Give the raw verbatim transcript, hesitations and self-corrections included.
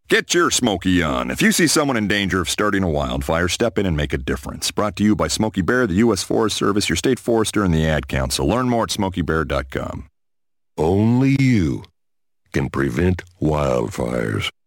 Get your Smokey on. If you see someone in danger of starting a wildfire, step in and make a difference. Brought to you by Smokey Bear, the U S Forest Service, your state forester, and the Ad Council. Learn more at smokey bear dot com. Only you can prevent wildfires.